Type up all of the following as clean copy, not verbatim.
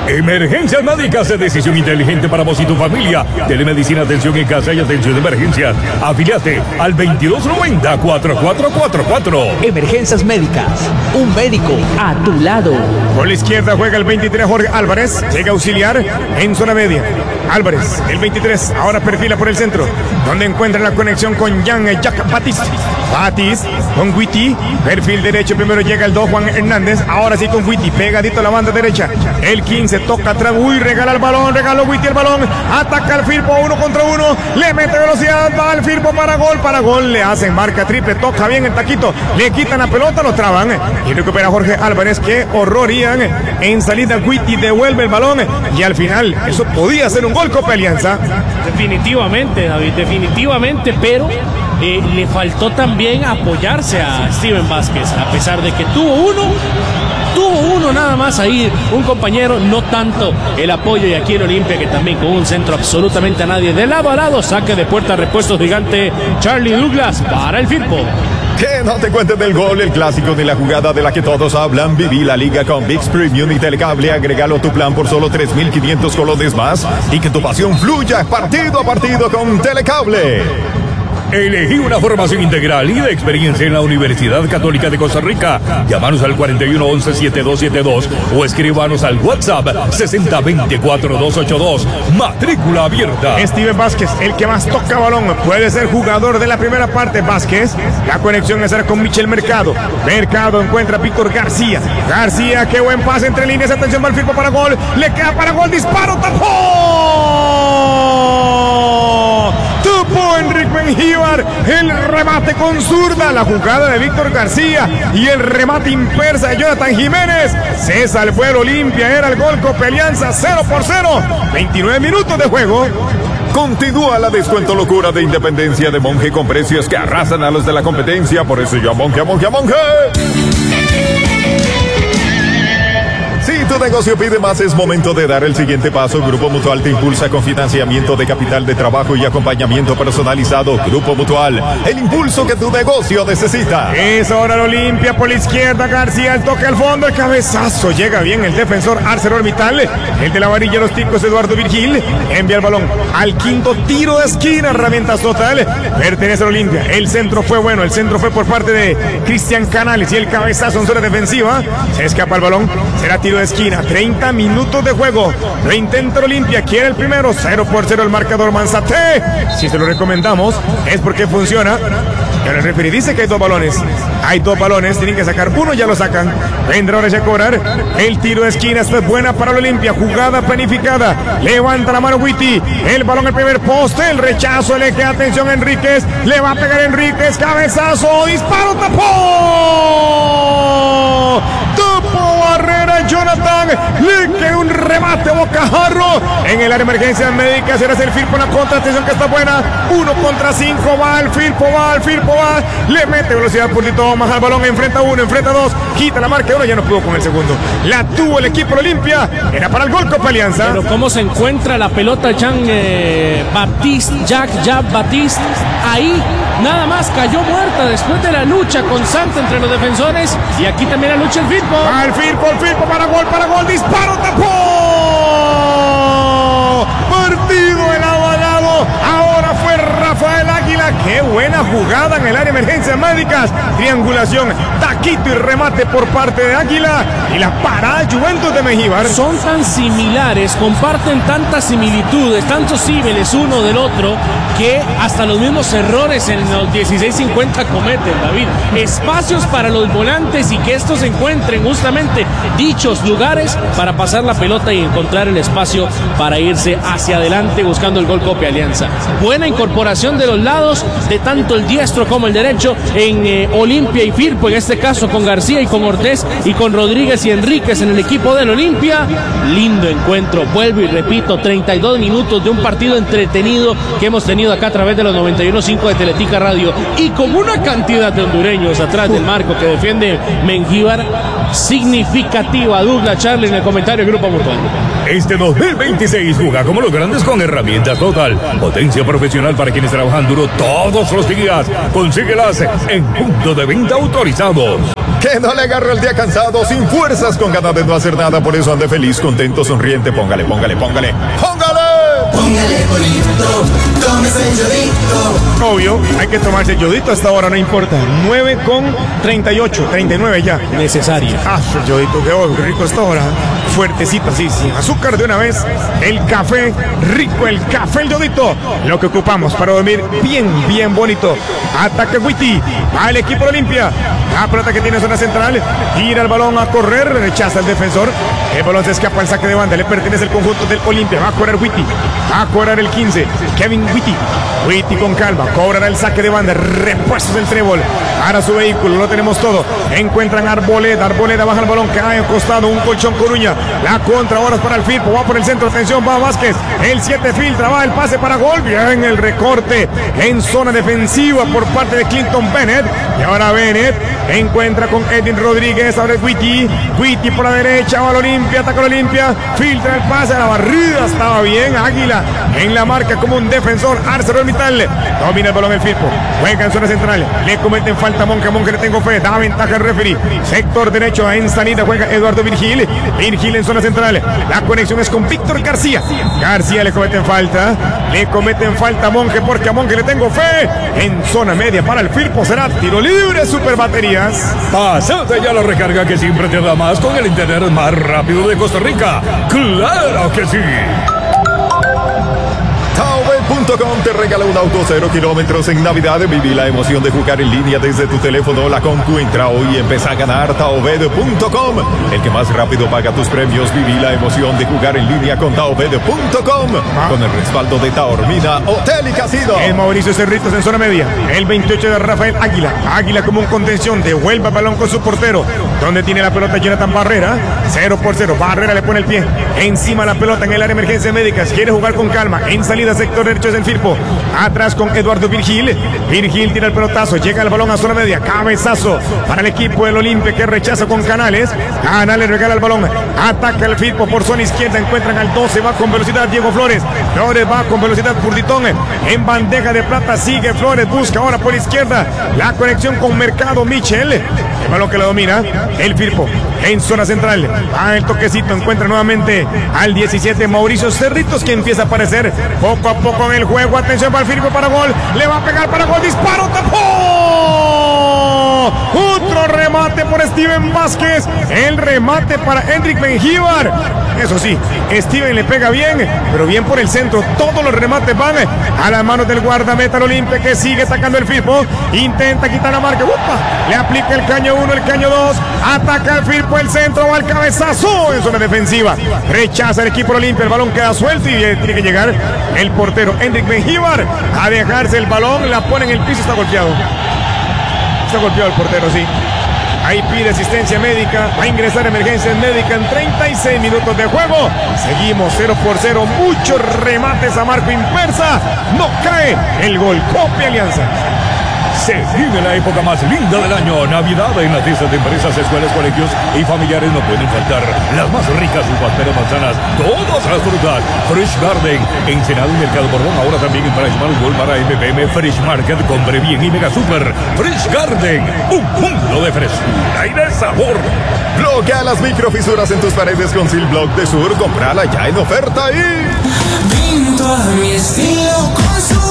Emergencias Médicas, decisión inteligente para vos y tu familia. Telemedicina, atención en casa y atención de emergencias. Afíliate al 2290-4444. Emergencias Médicas, un médico a tu lado. Por la izquierda juega el 23 Jorge Álvarez, llega a auxiliar en zona media. Álvarez, el 23, ahora perfila por el centro, donde encuentra la conexión con Jack Batiste. Batiste con Witty, perfil derecho, primero llega el 2 Juan Hernández, ahora sí con Witty, pegadito a la banda derecha. El 15 toca atrás, regala el balón, regaló Witty el balón, ataca al Firpo 1 contra 1, le mete velocidad, va al Firpo para gol, le hacen marca triple, toca bien el taquito, le quitan la pelota, lo traban y recupera Jorge Álvarez. Qué horror, Ian, en salida Witty devuelve el balón y al final eso podía ser un gol Copa Alianza. Definitivamente, David, definitivamente, pero le faltó también apoyarse a Steven Vázquez, a pesar de que tuvo uno nada más ahí, un compañero, no tanto el apoyo. Y aquí el Olimpia, que también con un centro absolutamente a nadie, de lado a lado, saque de puerta, repuesto gigante Charlie Douglas para el Firpo. Que no te cuenten del gol, el clásico de la jugada de la que todos hablan. Viví la liga con ViX Premium y Telecable. Agrégalo tu plan por solo 3.500 colones más y que tu pasión fluya partido a partido con Telecable. Elegí una formación integral y de experiencia en la Universidad Católica de Costa Rica. Llámanos al 4111-7272 o escríbanos al WhatsApp 6024-282. Matrícula abierta. Steven Vázquez, el que más toca balón, puede ser jugador de la primera parte. Vázquez, la conexión es con Michel Mercado. Mercado encuentra a Víctor García. García, qué buen pase entre líneas. Atención, va el Firpo para gol. Le queda para gol, disparo, tapó. Tupo Enrique Mengíbar, el remate con zurda, la jugada de Víctor García y el remate impersa de Jonathan Jiménez. Se salvó el Olimpia, era el gol Copa Alianza, 0-0, 29 minutos de juego. Continúa la descuento locura de Independencia de Monje con precios que arrasan a los de la competencia. Por eso yo a Monje. Si tu negocio pide más, es momento de dar el siguiente paso. Grupo Mutual te impulsa con financiamiento de capital de trabajo y acompañamiento personalizado. Grupo Mutual, el impulso que tu negocio necesita. Es ahora el Olimpia por la izquierda. García, el toque al fondo, el cabezazo. Llega bien el defensor ArcelorMittal. El de la varilla, los ticos, Eduardo Virgil. Envía el balón al quinto tiro de esquina. Herramientas total. Pertenece al Olimpia. El centro fue bueno. El centro fue por parte de Cristian Canales y el cabezazo en zona defensiva. Se escapa el balón. Será tiro de esquina, 30 minutos de juego. Lo intenta Olimpia, quiere el primero, 0-0 el marcador. Manzate, si se lo recomendamos es porque funciona. El referee dice que hay dos balones. Hay dos balones, tienen que sacar uno, ya lo sacan. Vendrá ahora ya a cobrar el tiro de esquina. Esto es buena para el Olimpia, jugada planificada. Levanta la mano Witty, el balón al primer poste, el rechazo, le queda atención Enríquez, le va a pegar Enríquez, cabezazo, disparo, tapó. Tapó barrera Jonathan, le queda un remate bocajarro en el área de emergencias médicas. Será el Firpo la contra, atención que está buena, 1 contra 5, va el Firpo, le mete velocidad puntito más al balón, enfrenta uno, enfrenta dos, quita la marca uno, ya no pudo con el segundo. La tuvo el equipo de Olimpia, era para el gol Copa Alianza. Pero cómo se encuentra la pelota Jack Batiste, ahí nada más cayó muerta después de la lucha constante entre los defensores, y aquí también la lucha el Firpo. Al Firpo para gol, disparo, tapó. Partido de lado a lado, ahora fue Rafael Águila. Qué buena jugada en el área de emergencias médicas, triangulación, taquito y remate por parte de Águila, y la parada Juventus de Mengíbar. Son tan similares, comparten tantas similitudes, tantos símiles uno del otro, que hasta los mismos errores en los 16-50 cometen, David. Espacios para los volantes y que estos encuentren justamente dichos lugares para pasar la pelota y encontrar el espacio para irse hacia adelante buscando el gol Copa Alianza. Buena incorporación de los lados, de tanto el diestro como el derecho en Olimpia y Firpo, en este caso con García y con Ortiz y con Rodríguez y Enríquez en el equipo del Olimpia. Lindo encuentro, vuelvo y repito, 32 minutos de un partido entretenido que hemos tenido acá a través de los 91.5 de Teletica Radio, y con una cantidad de hondureños atrás del marco que defiende Mengíbar significativa. Douglas, Charlie en el comentario del Grupo Mutual. Este 2026 juega como los grandes con herramientas total. Potencia profesional para quienes trabajan duro todos los días. Consíguelas en punto de venta autorizados. Que no le agarre el día cansado, sin fuerzas, con ganas de no hacer nada. Por eso ande feliz, contento, sonriente. Póngale, póngale, póngale, póngale. Póngale bonito, tómese el yodito. Obvio, hay que tomarse el yodito hasta ahora, no importa. 9:38, 39 ya. Necesario. Ah, el yodito, qué rico hasta ahora. Fuertecito, así, sin azúcar de una vez. El café, rico el café, el yodito. Lo que ocupamos para dormir bien bonito. Ataca Witty, va el equipo de Olimpia. La pelota que tiene zona central, tira el balón a correr, rechaza el defensor. El balón se escapa al saque de banda, le pertenece el conjunto del Olimpia. Va a correr Witty, va a cobrar el 15, Kevin Witty. Witty con calma, cobrará el saque de banda, repuestos del trébol. Para su vehículo, lo tenemos todo. Encuentran a Arboleda, Arboleda baja el balón, cae al costado, un colchón Coruña. La contra, ahora es para el Firpo, va por el centro, atención, va Vázquez. El 7 filtra, va el pase para gol. Bien el recorte en zona defensiva por parte de Clinton Bennett. Y ahora Bennett encuentra con Edwin Rodríguez, ahora es Witty. Witty por la derecha, va al Olimpia, ataca al Olimpia. Filtra el pase a la barrida, estaba bien. Águila en la marca como un defensor. ArcelorMittal domina el balón el Firpo. Juega en zona central, le cometen falta a Monge, Monge le tengo fe, da ventaja el referee. Sector derecho en salida, juega Eduardo Virgil. Virgil en zona central, la conexión es con Víctor García. García le cometen falta a Monge, porque a Monge le tengo fe. En zona media para el Firpo será tiro libre, Super Baterías. Pásate ya la recarga que siempre te da más con el internet más rápido de Costa Rica. ¡Claro que sí! Taobet.com te regala un auto 0 kilómetros en Navidad. Viví la emoción de jugar en línea desde tu teléfono o la compu. Entra hoy y empieza a ganar. Taobet.com, el que más rápido paga tus premios. Viví la emoción de jugar en línea con Taobet.com, con el respaldo de Taormina Hotel y Casino. El Mauricio Cerritos en zona media, el 28 de Rafael Águila. Águila como un contención, devuelve el balón con su portero, donde tiene la pelota Jonathan Barrera. 0-0, Barrera le pone el pie encima la pelota en el área de emergencias médicas. Quiere jugar con calma, en salida sector derecho es el Firpo, atrás con Eduardo Virgil. Virgil tira el pelotazo, llega el balón a zona media, cabezazo para el equipo del Olimpia que rechaza con Canales. Canales regala el balón, ataca el Firpo por zona izquierda, encuentran al 12, va con velocidad Diego Flores. Flores va con velocidad Purditón, en bandeja de plata sigue Flores, busca ahora por izquierda la conexión con Mercado Michel. El balón que lo domina el Firpo en zona central, va el toquecito, encuentra nuevamente al 17 Mauricio Cerritos, que empieza a aparecer poco a poco en el juego. Atención para el Firpo, para gol, le va a pegar para gol, disparo, tapó. Otro remate por Steven Vázquez, el remate para Enric Mengíbar. Eso sí, Steven le pega bien, pero bien por el centro. Todos los remates van a las manos del guardameta Olimpia, que sigue atacando el Firpo. Intenta quitar la marca. ¡Upa! Le aplica el caño 1, el caño 2. Ataca el Firpo, el centro, va al cabezazo en zona defensiva. Rechaza el equipo de Olimpia. El balón queda suelto y tiene que llegar el portero Enric Mengíbar a dejarse el balón. La pone en el piso, está golpeado. Está golpeado el portero, sí. Ahí pide asistencia médica, va a ingresar emergencia médica en 36 minutos de juego. Seguimos 0-0, muchos remates a marco inversa. No cae el gol, copia Alianza. Se vive la época más linda del año, Navidad, en las tiendas de empresas, escuelas, colegios y familiares no pueden faltar las más ricas uvas, peras, manzanas, todas las frutas. Fresh Garden, Ensenada y Mercado Borbón, ahora también en Paraismar, Walmart, MPM, Fresh Market, Compre Bien y Mega Super. Fresh Garden, un mundo de frescura y de sabor. Bloquea las microfisuras en tus paredes con Silblock de Sur. Comprala ya en oferta y... Pinto a mi estilo con Sur.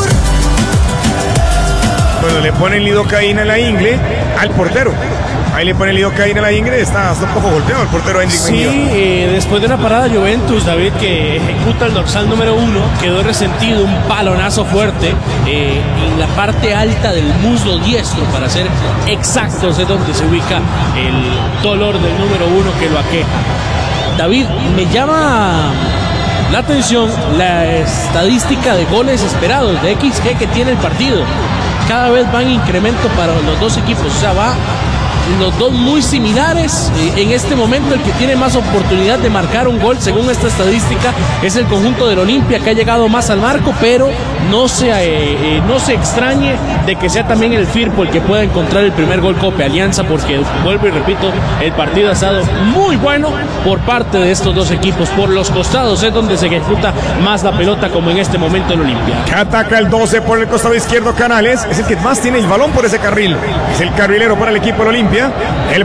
Bueno, le ponen lidocaína en la ingle al portero. Ahí le ponen lidocaína en la ingle, está un poco golpeado el portero Enric Mengíbar. Sí, después de una parada Juventus, David, que ejecuta el dorsal número 1, quedó resentido, un balonazo fuerte en la parte alta del muslo diestro, para ser exactos, es donde se ubica el dolor del número 1 que lo aqueja. David, me llama la atención la estadística de goles esperados de XG que tiene el partido. Cada vez va en incremento para los dos equipos, o sea, va los dos muy similares. En este momento el que tiene más oportunidad de marcar un gol, según esta estadística, es el conjunto del Olimpia, que ha llegado más al marco, pero no se extrañe de que sea también el Firpo el que pueda encontrar el primer gol Copia Alianza, porque vuelvo y repito, el partido ha estado muy bueno por parte de estos dos equipos. Por los costados es donde se ejecuta más la pelota, como en este momento el Olimpia. Que ataca el 12 por el costado izquierdo, Canales, es el que más tiene el balón por ese carril, es el carrilero para el equipo del Olimpia. El